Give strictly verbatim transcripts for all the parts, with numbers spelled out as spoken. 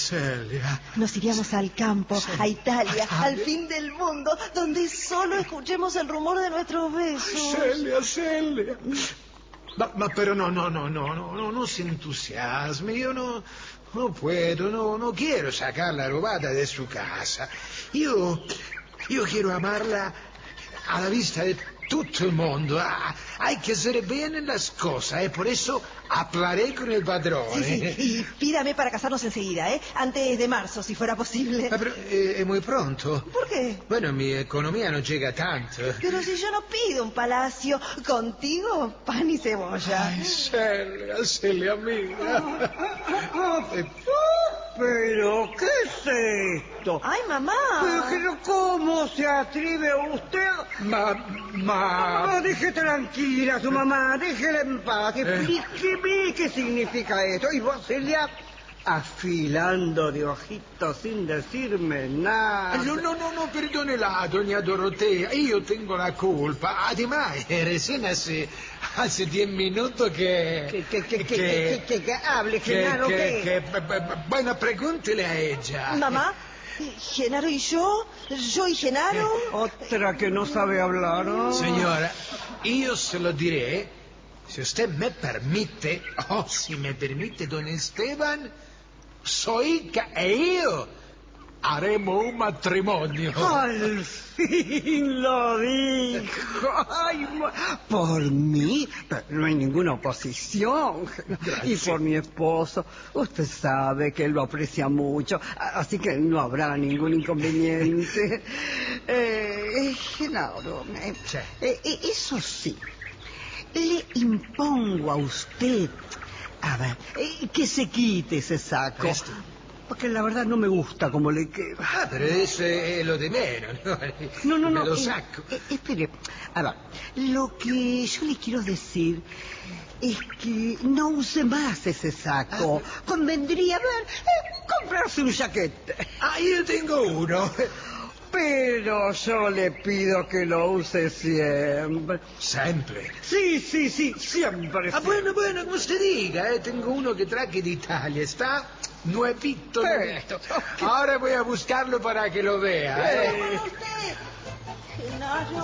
Celia. Nos iríamos al campo, Sí. a Italia, Ay, al fin del mundo, donde solo escuchemos el rumor de nuestros besos. Celia, Celia. Ma, ma pero no, no, no, no, no, no, no se entusiasme. Yo no, no puedo, no, no quiero sacarla robada de su casa. Yo, yo quiero amarla a la vista de todo el mundo. Ah, hay que hacer bien las cosas, ¿eh? Por eso hablaré con el padrón. Sí, sí, ¿eh? y pídame para casarnos enseguida, ¿eh? Antes de marzo, si fuera posible. Ah, pero eh, es muy pronto. ¿Por qué? Bueno, mi economía no llega tanto. Pero si yo no pido un palacio, contigo, pan y cebolla. Ay, Celia, Celia, amiga. Eh, ¿Pero qué es esto? Ay, mamá. Pero, pero ¿cómo se atreve usted? ma, ma... No, deje tranquila a su mamá, déjela en paz. Explíqueme qué significa esto. Y vos, Celia, afilando de ojitos sin decirme nada. No, no, no, no, perdónela, doña Dorotea, yo tengo la culpa. Además, eh, recién hace, hace diez minutos que... Que, que, que, que, que, que, que hable, Genaro, que, ¿qué? que, que- b- b- bueno, pregúntele a ella. Mamá, Genaro y yo, yo y Genaro. Otra que no sabe hablar, ¿no? Señora, yo se lo diré, si usted me permite, o si me permite, don Esteban, su hija e yo haremos un matrimonio. Al fin lo dijo. Ay, ma- por mí, pero no hay ninguna oposición. Y por mi esposo, usted sabe que él lo aprecia mucho, a- así que no habrá ningún inconveniente. Eh, Genaro, eh, Sí. eh, eh, eso sí, le impongo a usted, a ver, eh, que se quite ese saco. Este. Porque la verdad no me gusta cómo le queda. Ah, pero eso es lo de menos, ¿no? No, no, no. Me lo eh, saco. eh, espere. A ver, lo que yo le quiero decir es que no use más ese saco. Convendría, a ver, eh, comprarse un jaquete. Ah, yo tengo uno. Pero yo le pido que lo use siempre. Siempre. Sí, sí, sí, siempre. Ah, bueno, bueno, como usted diga, eh, tengo uno que traje de Italia, está nuevito, nuevito. Ahora voy a buscarlo para que lo vea. ¿Cómo Eh. va usted? Genaro.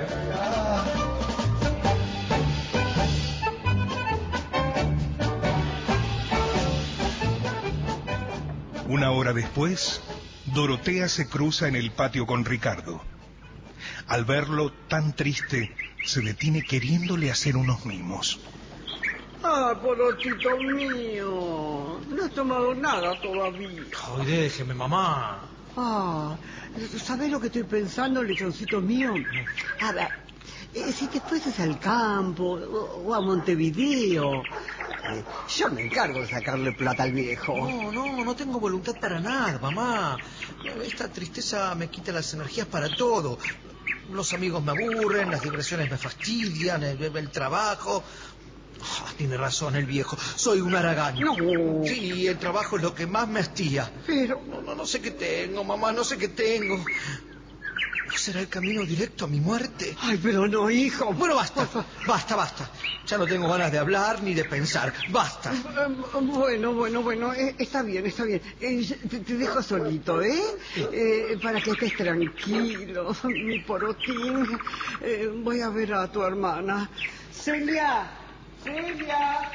Una hora después, Dorotea se cruza en el patio con Ricardo. Al verlo tan triste, se detiene queriéndole hacer unos mimos. Ah, porotito mío. No has tomado nada todavía. Ay, déjeme, mamá. Ah, ¿sabés lo que estoy pensando, lechoncito mío? A ver, eh, si te fueses al campo o, o a Montevideo, eh, yo me encargo de sacarle plata al viejo. No, no, no tengo voluntad para nada, mamá. Esta tristeza me quita las energías para todo. Los amigos me aburren, las diversiones me fastidian, el, el trabajo... Ah, tiene razón el viejo, soy un haragán. No. Sí, el trabajo es lo que más me hastía. Pero, No, no, no sé qué tengo, mamá, no sé qué tengo. ¿No será el camino directo a mi muerte? ay, pero no, hijo. Bueno, basta, basta, basta. Ya no tengo ganas de hablar ni de pensar. Basta. Eh, Bueno, bueno, bueno, eh, está bien, está bien. Eh, te, te dejo solito, ¿eh? Eh, Para que estés tranquilo, mi porotín. Eh, voy a ver a tu hermana. Celia, Celia.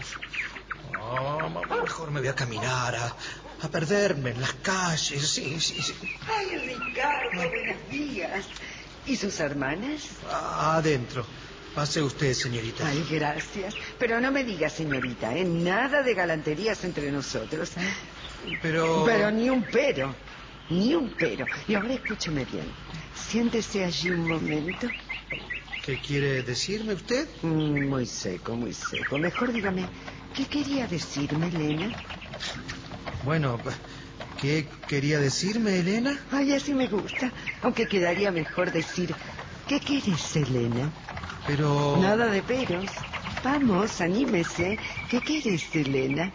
No, mamá, mejor me voy a caminar, a, a perderme en las calles. Sí, sí, sí. Ay, Ricardo, buenos días. ¿Y sus hermanas? Ah, adentro. Pase usted, señorita. Ay, gracias. Pero no me diga, señorita, ¿eh? Nada de galanterías entre nosotros. Pero... Pero ni un pero, ni un pero. Y ahora escúcheme bien. Siéntese allí un momento. ¿Qué quiere decirme usted? Mm, muy seco, muy seco. Mejor dígame, ¿qué quería decirme, Elena? Bueno, ¿qué quería decirme, Elena? Ay, así me gusta. Aunque quedaría mejor decir, ¿qué quieres, Elena? Pero... Nada de peros. Vamos, anímese. ¿Qué quieres, Elena?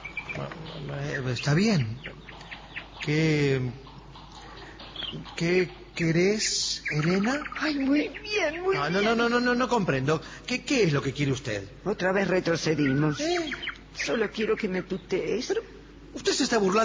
Eh, Está bien. ¿Qué... ¿Qué querés, Elena? Ay, muy bien, muy No, bien. no, no, no, no, no, no comprendo. ¿Qué, ¿Qué es lo que quiere usted? Otra vez retrocedimos. ¿Eh? Solo quiero que me tutees. Usted se está burlando